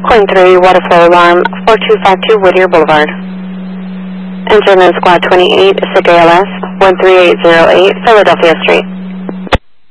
Coin 3, water flow alarm, 4252 Whittier Boulevard. Engine in Squad 28, SIG ALS, 13808, Philadelphia Street.